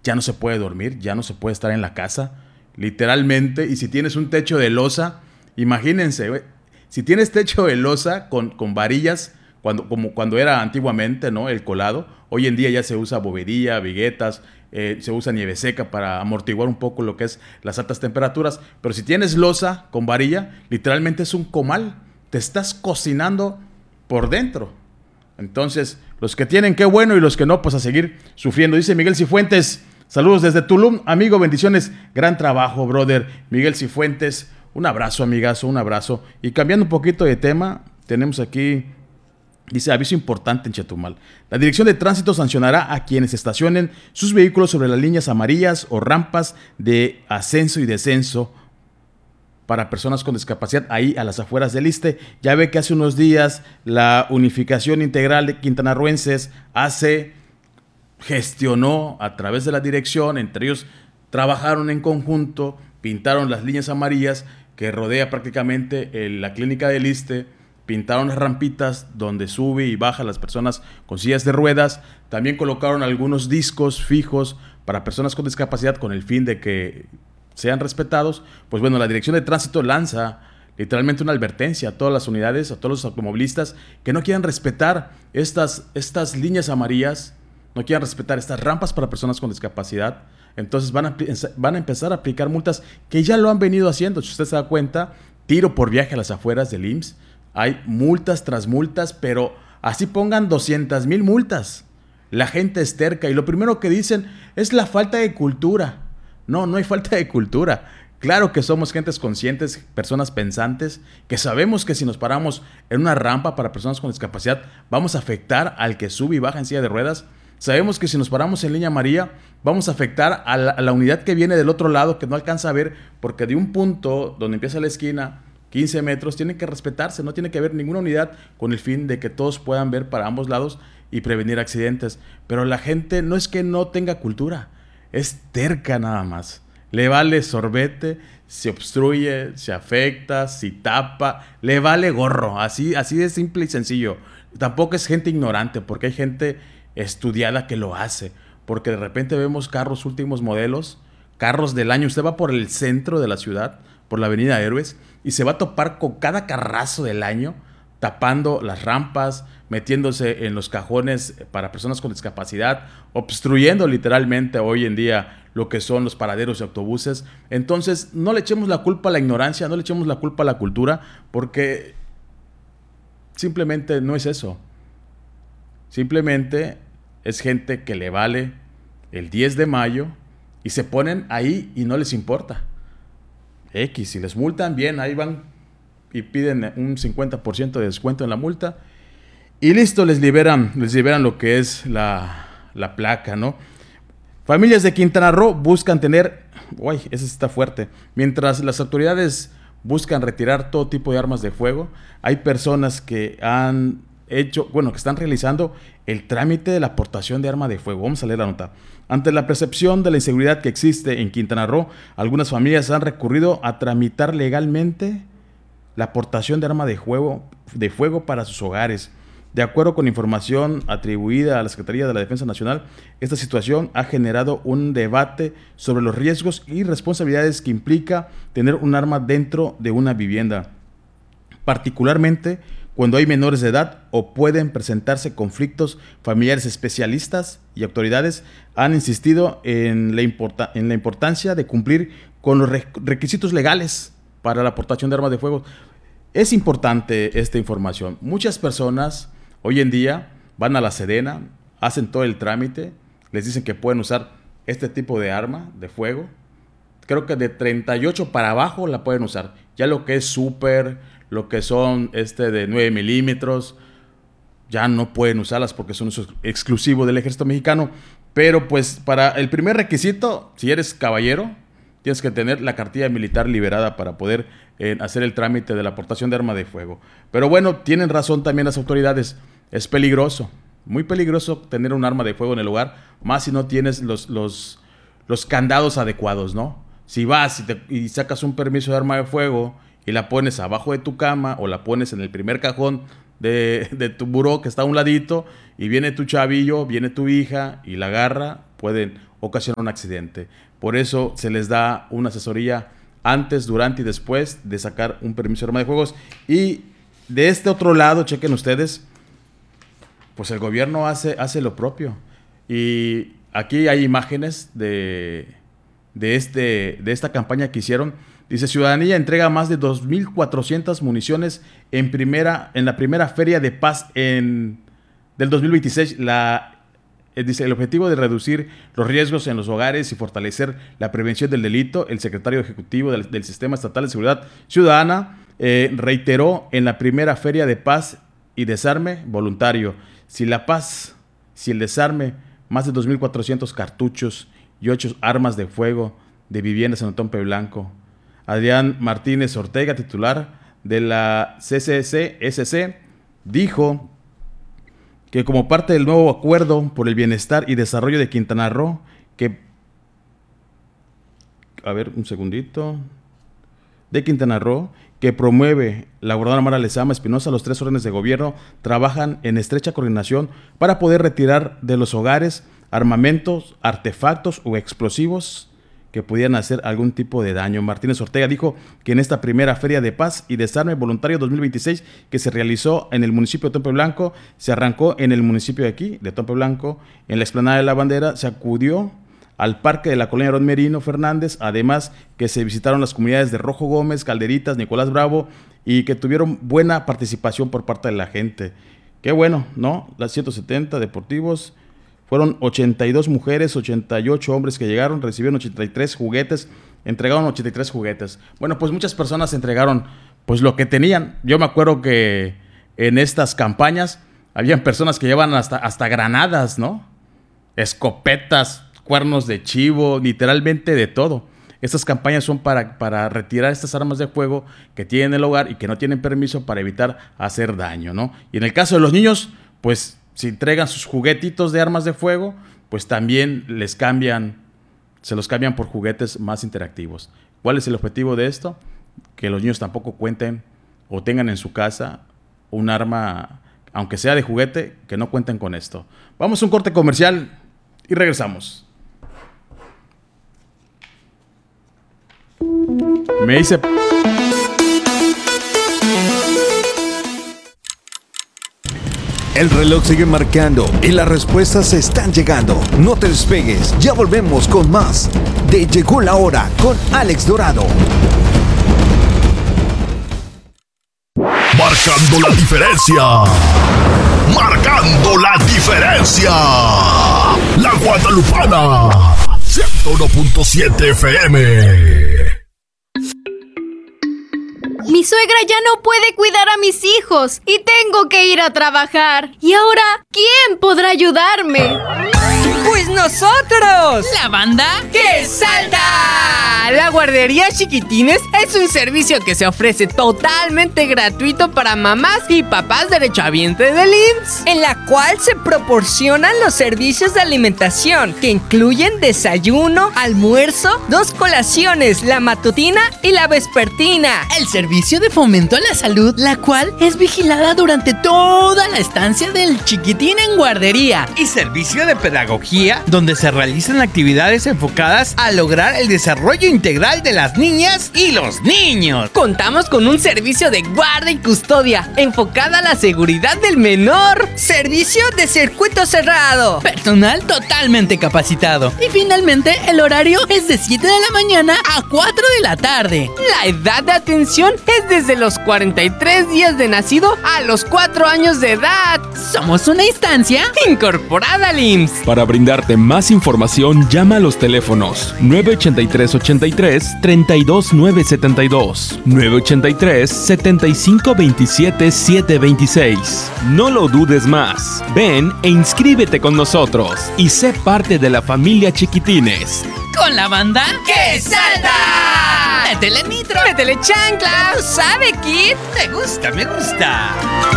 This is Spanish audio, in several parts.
ya no se puede dormir, ya no se puede estar en la casa, literalmente. Y si tienes un techo de losa, imagínense, güey, si tienes techo de losa con varillas, como cuando era antiguamente, ¿no? El colado, hoy en día ya se usa bovedilla, viguetas, se usa nieve seca para amortiguar un poco lo que es las altas temperaturas. Pero si tienes losa con varilla, literalmente es un comal. Te estás cocinando por dentro. Entonces, los que tienen, qué bueno, y los que no, pues a seguir sufriendo. Dice Miguel Cifuentes, saludos desde Tulum, amigo, bendiciones, gran trabajo, brother. Miguel Cifuentes, un abrazo, amigazo, un abrazo. Y cambiando un poquito de tema, tenemos aquí, dice, aviso importante en Chetumal. La Dirección de Tránsito sancionará a quienes estacionen sus vehículos sobre las líneas amarillas o rampas de ascenso y descenso para personas con discapacidad ahí a las afueras del ISSSTE. Ya ve que hace unos días la Unificación Integral de Quintanarroenses gestionó a través de la dirección, entre ellos trabajaron en conjunto, pintaron las líneas amarillas que rodea prácticamente la clínica del ISSSTE, pintaron las rampitas donde sube y baja las personas con sillas de ruedas, también colocaron algunos discos fijos para personas con discapacidad con el fin de que sean respetados. Pues bueno, la Dirección de Tránsito lanza literalmente una advertencia a todas las unidades, a todos los automovilistas que no quieran respetar estas líneas amarillas, no quieran respetar estas rampas para personas con discapacidad. Entonces van a empezar a aplicar multas que ya lo han venido haciendo. Si usted se da cuenta, tiro por viaje a las afueras del IMSS. Hay multas tras multas, pero así pongan 200,000 multas. La gente es terca y lo primero que dicen es la falta de cultura. No, no hay falta de cultura. Claro que somos gentes conscientes, personas pensantes, que sabemos que si nos paramos en una rampa para personas con discapacidad, vamos a afectar al que sube y baja en silla de ruedas. Sabemos que si nos paramos en línea amarilla, vamos a afectar a la unidad que viene del otro lado, que no alcanza a ver, porque de un punto donde empieza la esquina, 15 metros, tiene que respetarse, no tiene que haber ninguna unidad con el fin de que todos puedan ver para ambos lados y prevenir accidentes. Pero la gente no es que no tenga cultura, es terca nada más. Le vale sorbete, se obstruye, se afecta, se tapa, le vale gorro, así de simple y sencillo. Tampoco es gente ignorante, porque hay gente estudiada que lo hace, porque de repente vemos carros últimos modelos, carros del año. Usted va por el centro de la ciudad, por la avenida Héroes, y se va a topar con cada carrazo del año, tapando las rampas, metiéndose en los cajones para personas con discapacidad, obstruyendo literalmente hoy en día lo que son los paraderos de autobuses. Entonces, no le echemos la culpa a la ignorancia, no le echemos la culpa a la cultura, porque simplemente no es eso. Simplemente es gente que le vale el 10 de mayo y se ponen ahí y no les importa. Si les multan, bien, ahí van y piden un 50% de descuento en la multa y listo, les liberan lo que es la placa, ¿no? Familias de Quintana Roo buscan tener, uy, ese está fuerte, mientras las autoridades buscan retirar todo tipo de armas de fuego, hay personas que que están realizando el trámite de la aportación de arma de fuego. Vamos a leer la nota. Ante la percepción de la inseguridad que existe en Quintana Roo, algunas familias han recurrido a tramitar legalmente la aportación de arma de fuego para sus hogares. De acuerdo con información atribuida a la Secretaría de la Defensa Nacional, esta situación ha generado un debate sobre los riesgos y responsabilidades que implica tener un arma dentro de una vivienda, particularmente cuando hay menores de edad o pueden presentarse conflictos familiares. Especialistas y autoridades han insistido en la importancia de cumplir con los requisitos legales para la aportación de armas de fuego. Es importante esta información. Muchas personas hoy en día van a la Sedena, hacen todo el trámite, les dicen que pueden usar este tipo de arma de fuego. Creo que de 38 para abajo la pueden usar. Ya lo que es súper, lo que son de 9 milímetros, ya no pueden usarlas porque son usos exclusivos del ejército mexicano. Pero pues para el primer requisito, si eres caballero, tienes que tener la cartilla militar liberada para poder hacer el trámite de la aportación de arma de fuego. Pero bueno, tienen razón también las autoridades. Es peligroso, muy peligroso tener un arma de fuego en el hogar, más si no tienes los candados adecuados, ¿no? Si vas y sacas un permiso de arma de fuego y la pones abajo de tu cama o la pones en el primer cajón de tu buró que está a un ladito y viene tu chavillo, viene tu hija y la agarra, pueden ocasiona un accidente. Por eso se les da una asesoría antes, durante y después de sacar un permiso de arma de fuegos. Y de este otro lado, chequen ustedes, pues el gobierno hace lo propio. Y aquí hay imágenes de esta campaña que hicieron. Dice, Ciudadanía entrega más de 2,400 municiones en la primera Feria de Paz del 2026. Dice, el objetivo de reducir los riesgos en los hogares y fortalecer la prevención del delito. El secretario ejecutivo del Sistema Estatal de Seguridad Ciudadana reiteró en la primera Feria de Paz y Desarme voluntario. Si el desarme, más de 2,400 cartuchos y 8 armas de fuego de viviendas en Otompe Blanco. Adrián Martínez Ortega, titular de la CCCSC, dijo que como parte del nuevo acuerdo por el bienestar y desarrollo de Quintana Roo, que promueve la gobernadora Mara Lezama Espinosa, los 3 órdenes de gobierno trabajan en estrecha coordinación para poder retirar de los hogares armamentos, artefactos o explosivos que pudieran hacer algún tipo de daño. Martínez Ortega dijo que en esta primera Feria de Paz y Desarme Voluntario 2026 que se realizó en el municipio de Otompe Blanco, se arrancó en el municipio de aquí, de Otompe Blanco, en la explanada de la Bandera, se acudió al parque de la colonia Ron Merino Fernández, además que se visitaron las comunidades de Rojo Gómez, Calderitas, Nicolás Bravo, y que tuvieron buena participación por parte de la gente. Qué bueno, ¿no? Las 170 deportivos, fueron 82 mujeres, 88 hombres que llegaron, recibieron 83 juguetes, entregaron 83 juguetes. Bueno, pues muchas personas entregaron pues lo que tenían. Yo me acuerdo que en estas campañas habían personas que llevan hasta granadas, ¿no? Escopetas, cuernos de chivo, literalmente de todo. Estas campañas son para retirar estas armas de fuego que tienen en el hogar y que no tienen permiso para evitar hacer daño, ¿no? Y en el caso de los niños, pues si entregan sus juguetitos de armas de fuego, pues también se los cambian por juguetes más interactivos. ¿Cuál es el objetivo de esto? Que los niños tampoco cuenten o tengan en su casa un arma, aunque sea de juguete, que no cuenten con esto. Vamos a un corte comercial y regresamos. Me dice... El reloj sigue marcando y las respuestas están llegando. No te despegues, ya volvemos con más de Llegó la Hora con Alex Dorado. Marcando la diferencia. Marcando la diferencia. La Guadalupana. 101.7 FM. Mi suegra ya no puede cuidar a mis hijos y tengo que ir a trabajar. ¿Y ahora quién podrá ayudarme? ¡Pues nosotros! ¿La banda que salta! La guardería Chiquitines es un servicio que se ofrece totalmente gratuito para mamás y papás derechohabientes del IMSS, en la cual se proporcionan los servicios de alimentación que incluyen desayuno, almuerzo, 2 colaciones, la matutina y la vespertina. El servicio de fomento a la salud, la cual es vigilada durante toda la estancia del chiquitín en guardería. Y servicio de pedagogía, donde se realizan actividades enfocadas a lograr el desarrollo integral de las niñas y los niños. Contamos con un servicio de guarda y custodia enfocada a la seguridad del menor. Servicio de circuito cerrado. Personal totalmente capacitado. Y finalmente el horario es de 7 de la mañana a 4 de la tarde. La edad de atención es desde los 43 días de nacido a los 4 años de edad. Somos una instancia incorporada al IMSS. Para brindarte más información, llama a los teléfonos 983-83-32972, 983-7527-726. No lo dudes más. Ven e inscríbete con nosotros y sé parte de la familia Chiquitines. Con la banda ¡que salta! ¡Métele nitro! ¡Métele chancla! ¿Tú sabes, Kid? Me gusta, me gusta.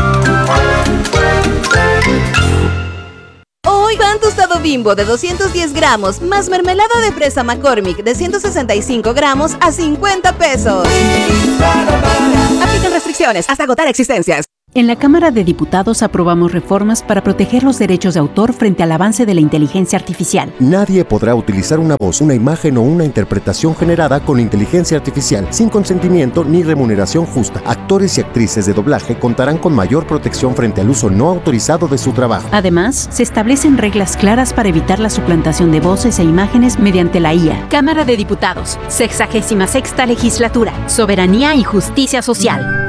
Hoy pan tostado Bimbo de 210 gramos más mermelada de fresa McCormick de 165 gramos a 50 pesos. Aplican restricciones hasta agotar existencias. En la Cámara de Diputados aprobamos reformas para proteger los derechos de autor frente al avance de la inteligencia artificial. Nadie podrá utilizar una voz, una imagen o una interpretación generada con inteligencia artificial sin consentimiento ni remuneración justa. Actores y actrices de doblaje contarán con mayor protección frente al uso no autorizado de su trabajo. Además, se establecen reglas claras para evitar la suplantación de voces e imágenes mediante la IA. Cámara de Diputados, 66ª Legislatura, Soberanía y Justicia Social.